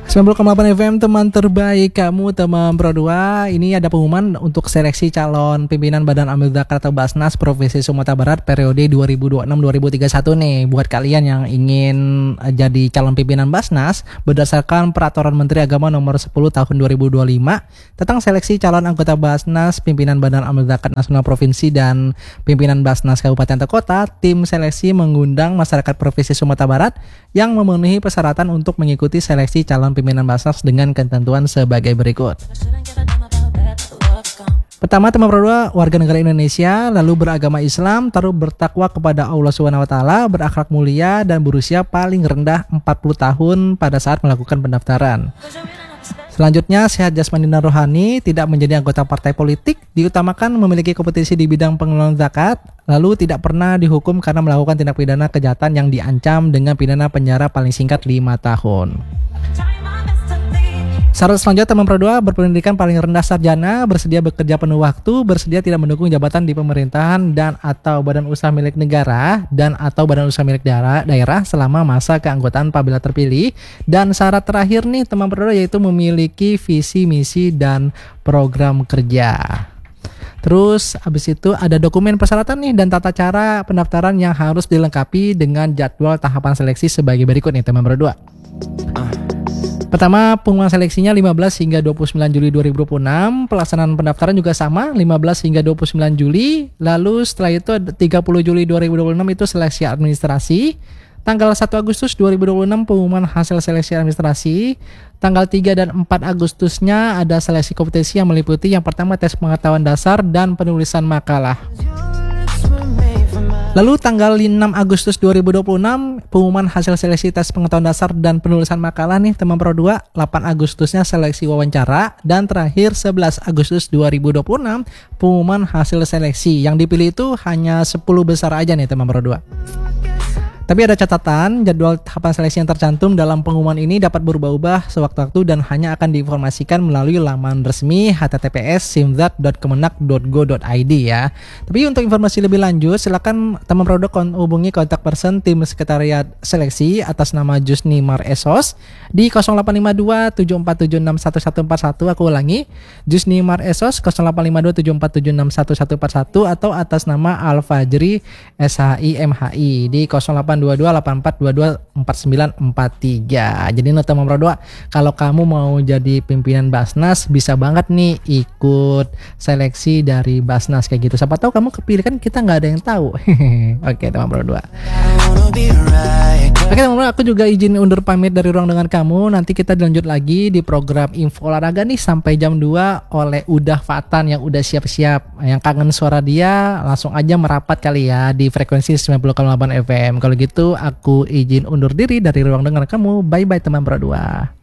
90,8 FM teman terbaik kamu teman Pro 2. Ini ada pengumuman untuk seleksi calon pimpinan Badan Amil Zakat atau Basnas Provinsi Sumatera Barat periode 2026-2031 nih. Buat kalian yang ingin jadi calon pimpinan Basnas berdasarkan Peraturan Menteri Agama Nomor 10 Tahun 2025 tentang seleksi calon anggota Basnas, pimpinan Badan Amil Zakat Nasional Provinsi dan pimpinan Basnas Kabupaten atau Kota, tim seleksi mengundang masyarakat Provinsi Sumatera Barat yang memenuhi persyaratan untuk mengikuti seleksi calon pimpinan Basnas dengan ketentuan sebagai berikut. Pertama, teman Pro 2 warga negara Indonesia, lalu beragama Islam, taruh bertakwa kepada Allah SWT, berakhlak mulia dan berusia paling rendah 40 tahun pada saat melakukan pendaftaran. Selanjutnya, sehat jasmani dan rohani, tidak menjadi anggota partai politik, diutamakan memiliki kompetisi di bidang pengelolaan zakat, lalu tidak pernah dihukum karena melakukan tindak pidana kejahatan yang diancam dengan pidana penjara paling singkat 5 tahun. Syarat selanjutnya teman Pro 2 berpendidikan paling rendah sarjana, bersedia bekerja penuh waktu, bersedia tidak mendukung jabatan di pemerintahan dan atau badan usaha milik negara dan atau badan usaha milik daerah selama masa keanggotaan apabila terpilih. Dan syarat terakhir nih teman Pro 2 yaitu memiliki visi, misi dan program kerja. Terus habis itu ada dokumen persyaratan nih dan tata cara pendaftaran yang harus dilengkapi dengan jadwal tahapan seleksi sebagai berikut nih teman Pro 2. Pertama, pengumuman seleksinya 15 hingga 29 Juli 2026. Pelaksanaan pendaftaran juga sama, 15 hingga 29 Juli. Lalu setelah itu 30 Juli 2026 itu seleksi administrasi. Tanggal 1 Agustus 2026 pengumuman hasil seleksi administrasi. Tanggal 3 dan 4 Agustusnya ada seleksi kompetisi yang meliputi yang pertama tes pengetahuan dasar dan penulisan makalah. Lalu tanggal 6 Agustus 2026 pengumuman hasil seleksi tes pengetahuan dasar dan penulisan makalah nih teman Pro 2. 8 Agustusnya seleksi wawancara dan terakhir 11 Agustus 2026 pengumuman hasil seleksi. Yang dipilih itu hanya 10 besar aja nih teman Pro 2. Tapi ada catatan, jadwal tahapan seleksi yang tercantum dalam pengumuman ini dapat berubah-ubah sewaktu-waktu dan hanya akan diinformasikan melalui laman resmi https://simzat.kemenak.go.id ya. Tapi untuk informasi lebih lanjut, silakan teman Pro 2 hubungi kontak person tim sekretariat seleksi atas nama Jusnimar Esos di 0852 74761141. Aku ulangi, Jusnimar Esos 0852 74761141 atau atas nama Al-Fajri SHI MHI di 082284224943. Jadi teman Pro 2, kalau kamu mau jadi pimpinan Basnas bisa banget nih ikut seleksi dari Basnas kayak gitu. Siapa tahu kamu kepilih, kan kita nggak ada yang tahu. Oke teman Pro 2. Oke teman Pro 2, aku juga izin undur pamit dari ruang dengan kamu. Nanti kita lanjut lagi di program info olahraga nih sampai jam 2 oleh Udah Fatan yang udah siap-siap. Yang kangen suara dia langsung aja merapat kali ya di frekuensi 90,8 FM. Kalau gitu aku izin undur diri dari ruang dengar kamu. Bye bye teman Pro 2.